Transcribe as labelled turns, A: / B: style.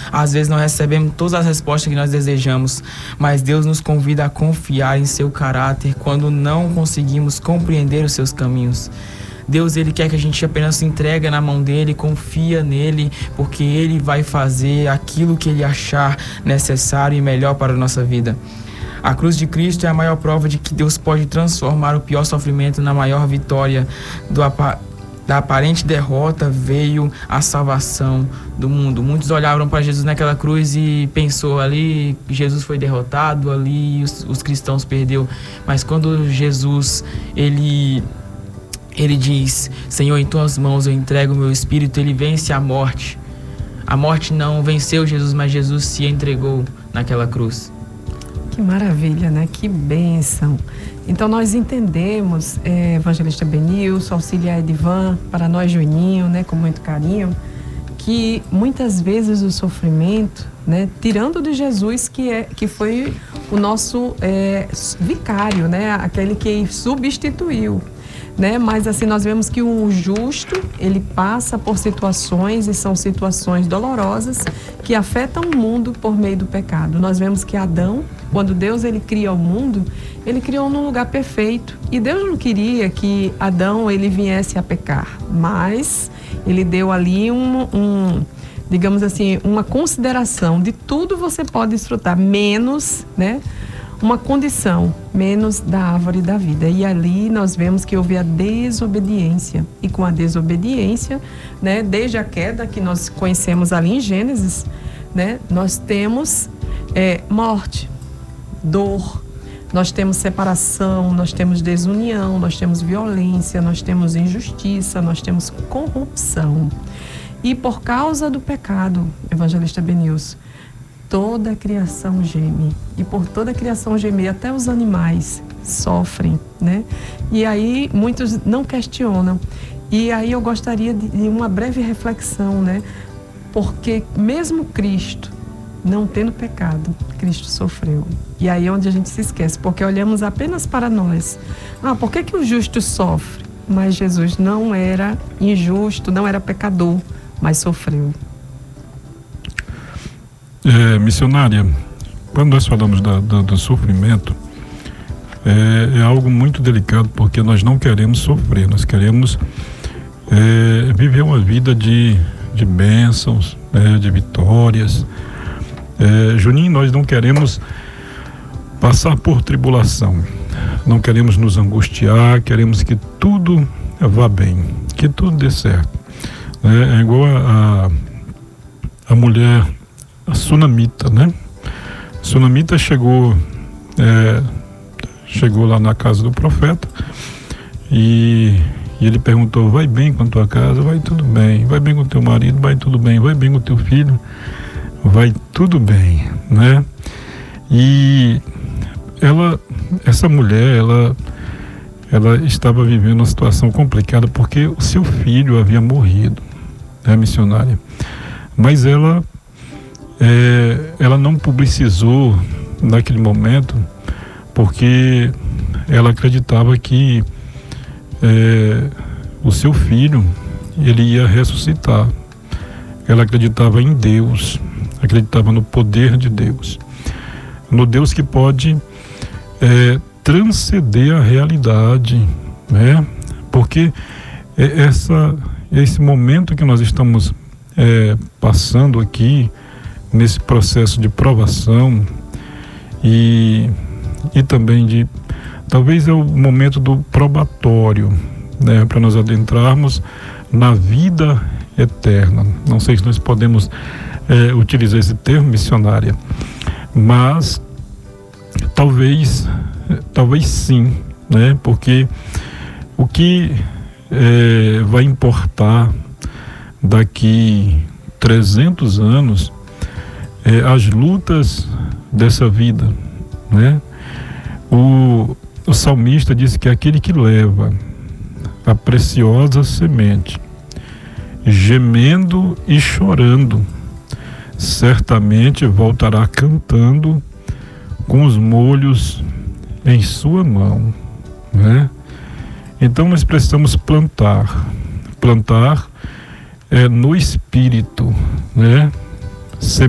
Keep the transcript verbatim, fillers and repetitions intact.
A: às vezes não recebemos todas as respostas que nós desejamos, mas Deus nos convida a confiar em seu caráter quando não conseguimos compreender os seus caminhos. Deus, Ele quer que a gente apenas se entregue na mão dEle, confia nele, porque Ele vai fazer aquilo que Ele achar necessário e melhor para a nossa vida. A cruz de Cristo é a maior prova de que Deus pode transformar o pior sofrimento na maior vitória. Do apa- da aparente derrota veio a salvação do mundo. Muitos olharam para Jesus naquela cruz e pensou ali, Jesus foi derrotado, ali os, os cristãos perdeu. Mas quando Jesus, ele... Ele diz: Senhor, em tuas mãos eu entrego o meu espírito. Ele vence a morte. A morte não venceu Jesus, mas Jesus se entregou naquela cruz.
B: Que maravilha, né? Que bênção. Então nós entendemos, é, evangelista Benilson, auxiliar Edivan, para nós Juninho, né, com muito carinho, que muitas vezes o sofrimento, né, tirando de Jesus, que, é, que foi o nosso é, vicário, né, aquele que substituiu. Né? Mas assim, nós vemos que o justo, ele passa por situações, e são situações dolorosas que afetam o mundo por meio do pecado. Nós vemos que Adão, quando Deus ele cria o mundo, ele criou num lugar perfeito, e Deus não queria que Adão ele viesse a pecar, mas ele deu ali um, um digamos assim, uma consideração de tudo você pode desfrutar, menos, né, uma condição, menos da árvore da vida. E ali nós vemos que houve a desobediência. E com a desobediência, né, desde a queda que nós conhecemos ali em Gênesis, né, nós temos é, morte, dor, nós temos separação, nós temos desunião, nós temos violência, nós temos injustiça, nós temos corrupção. E por causa do pecado, evangelista Benilson, toda a criação geme. E por toda a criação gemer, até os animais sofrem, né? E aí muitos não questionam. E aí eu gostaria de, de uma breve reflexão, né? Porque mesmo Cristo, não tendo pecado, Cristo sofreu. E aí é onde a gente se esquece, porque olhamos apenas para nós. Ah, por que que o justo sofre? Mas Jesus não era injusto, não era pecador, mas sofreu.
C: É, missionária, quando nós falamos da, da, do sofrimento, é, é algo muito delicado, porque nós não queremos sofrer, nós queremos é, viver uma vida de, de bênçãos, é, de vitórias. É, Juninho, nós não queremos passar por tribulação, não queremos nos angustiar, queremos que tudo vá bem, que tudo dê certo. É, é igual a, a, a mulher, a Sunamita, né? A Sunamita chegou, é, chegou lá na casa do profeta e, e ele perguntou: vai bem com a tua casa? Vai tudo bem. Vai bem com o teu marido? Vai tudo bem. Vai bem com o teu filho? Vai tudo bem, né? E ela, essa mulher, ela, ela estava vivendo uma situação complicada, porque o seu filho havia morrido, né, missionária? Mas ela É, ela não publicizou naquele momento, porque ela acreditava que é, o seu filho ele ia ressuscitar. Ela acreditava em Deus, acreditava no poder de Deus, no Deus que pode é, transcender a realidade, né? Porque é essa, esse momento que nós estamos é, passando aqui, nesse processo de provação e, e também de, talvez é o momento do probatório, né, para nós adentrarmos na vida eterna. Não sei se nós podemos é, utilizar esse termo, missionária, mas talvez, talvez sim, né, porque o que é, vai importar daqui trezentos anos É, as lutas dessa vida, né? O, o salmista diz que aquele que leva a preciosa semente, gemendo e chorando, certamente voltará cantando com os molhos em sua mão, né? Então nós precisamos plantar, plantar é, no espírito, né?